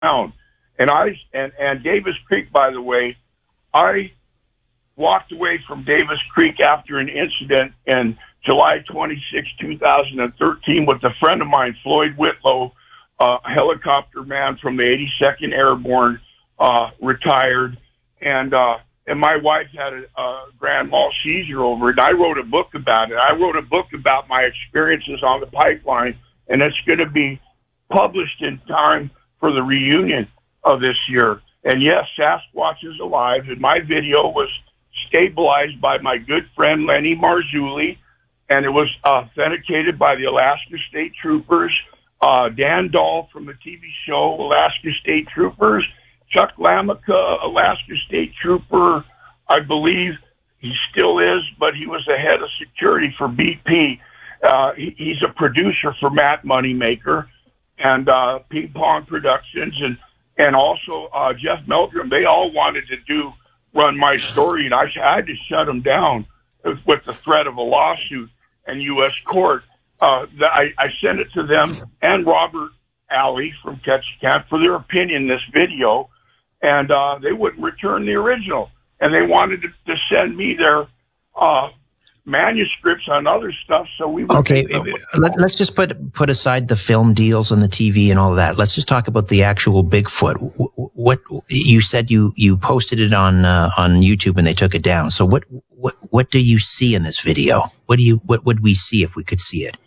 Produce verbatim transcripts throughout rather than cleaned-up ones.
town. And I and, and Davis Creek, by the way, I walked away from Davis Creek after an incident in July twenty-sixth, two thousand thirteen with a friend of mine, Floyd Whitlow, uh, a helicopter man from the eighty-second Airborne, uh, retired. And, uh, and my wife had a, a grand mal seizure over it. And I wrote a book about it. I wrote a book about my experiences on the pipeline, and it's going to be published in time for the reunion of this year. And yes, Sasquatch is alive, and my video was stabilized by my good friend Lenny Marzulli, and it was authenticated by the Alaska State Troopers, uh, Dan Dahl from the T V show Alaska State Troopers, Chuck Lamica, Alaska State Trooper, I believe he still is, but he was the head of security for B P. Uh, he, he's a producer for Matt Moneymaker and uh, Ping Pong Productions, and and also uh, Jeff Meldrum. They all wanted to do run my story, and I, I had to shut them down with the threat of a lawsuit and U S court. Uh, the, I, I sent it to them and Robert Alley from Ketchikan for their opinion in this video, and uh, they wouldn't return the original. And they wanted to, to send me their uh, manuscripts on other stuff, so we would okay. Let, let's just put put aside the film deals and the T V and all of that. Let's just talk about the actual Bigfoot. What you said you you posted it on uh, on YouTube and they took it down. So what what what do you see in this video? What do you what would we see if we could see it?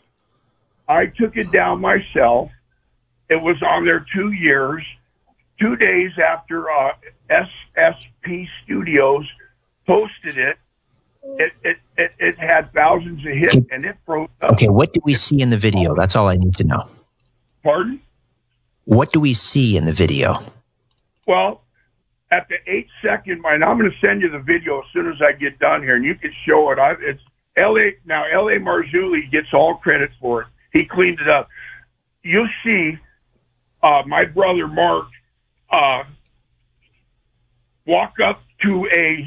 I took it down myself. It was on there two years, two days after uh, S S P Studios posted it. It, it it it had thousands of hits, and it broke up. Okay, what do we see in the video? That's all I need to know. Pardon? What do we see in the video? Well, at the eight second mark, I'm going to send you the video as soon as I get done here, and you can show it. I, it's L A now. L A Marzulli gets all credit for it. He cleaned it up. You see, uh, my brother Mark uh, walk up to a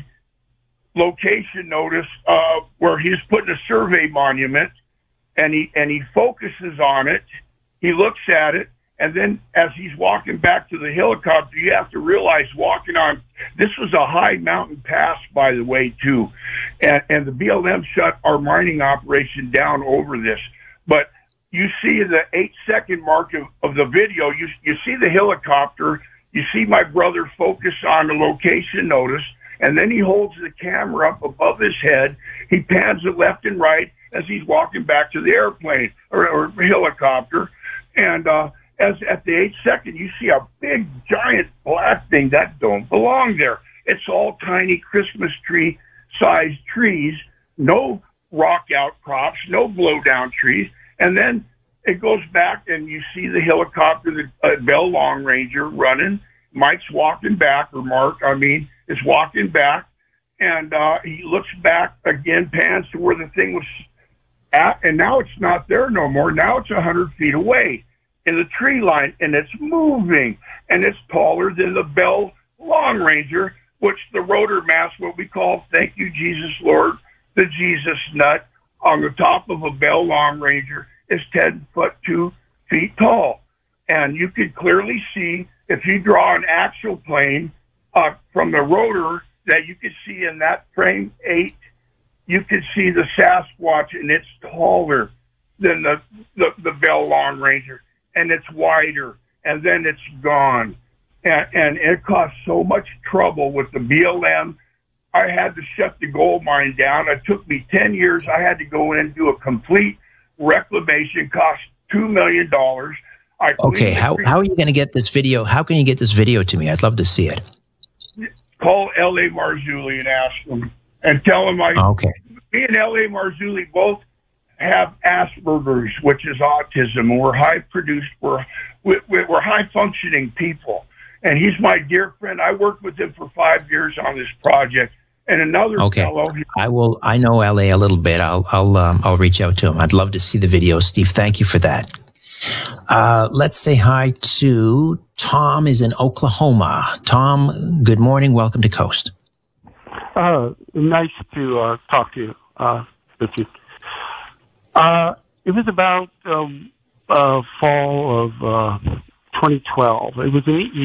location notice uh, where he's putting a survey monument, and he and he focuses on it. He looks at it, and then as he's walking back to the helicopter, you have to realize walking on this was a high mountain pass, by the way, too, and and the B L M shut our mining operation down over this. But you see the eight second mark of, of the video, you you see the helicopter, you see my brother focus on the location notice. And then he holds the camera up above his head. He pans it left and right as he's walking back to the airplane or, or helicopter. And uh, as at the eight second, you see a big, giant black thing that don't belong there. It's all tiny Christmas tree sized trees, no rock outcrops, no blow down trees. And then it goes back and you see the helicopter, the uh, Bell Long Ranger running. Mike's walking back, or Mark, I mean, is walking back, and uh, he looks back again, pans to where the thing was at, and now it's not there no more. Now it's one hundred feet away in the tree line, and it's moving, and it's taller than the Bell Long Ranger, which the rotor mast, what we call, thank you, Jesus Lord, the Jesus nut, on the top of a Bell Long Ranger is ten foot two feet tall. And you could clearly see, if you draw an actual plane uh, from the rotor that you could see in that frame eight, you could see the Sasquatch, and it's taller than the, the, the Bell Long Ranger, and it's wider, and then it's gone. And, and it cost so much trouble with the B L M. I had to shut the gold mine down. It took me ten years. I had to go in and do a complete reclamation, cost two million dollars. I okay, how how are you going to get this video? How can you get this video to me? I'd love to see it. Call L A Marzulli and ask him, and tell him I. Okay. Me and L A Marzulli both have Asperger's, which is autism, and we're high produced. We're we're high functioning people, and he's my dear friend. I worked with him for five years on this project, and another okay. fellow. I will. I know L A a little bit. I'll I'll um, I'll reach out to him. I'd love to see the video, Steve. Thank you for that. Uh, let's say hi to Tom is in Oklahoma. Tom, good morning. Welcome to Coast. Uh, nice to uh, talk to you, uh, Richard. Uh, it was about um, uh, fall of uh, twenty twelve. It was an